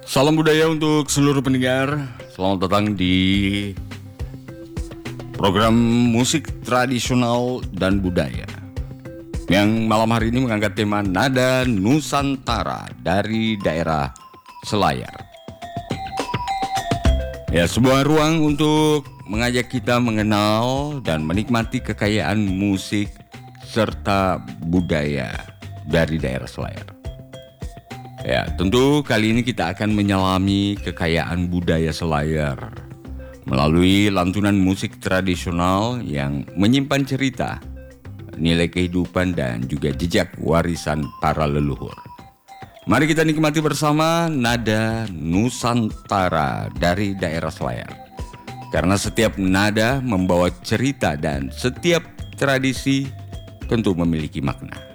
Salam budaya untuk seluruh pendengar. Selamat datang di program musik tradisional dan budaya yang malam hari ini mengangkat tema Nada Nusantara dari daerah Selayar. Ya, sebuah ruang untuk mengajak kita mengenal dan menikmati kekayaan musik serta budaya dari daerah Selayar. Ya, tentu kali ini kita akan menyelami kekayaan budaya Selayar melalui lantunan musik tradisional yang menyimpan cerita, nilai kehidupan dan juga jejak warisan para leluhur. Mari kita nikmati bersama Nada Nusantara dari daerah Selayar. Karena setiap nada membawa cerita dan setiap tradisi tentu memiliki makna.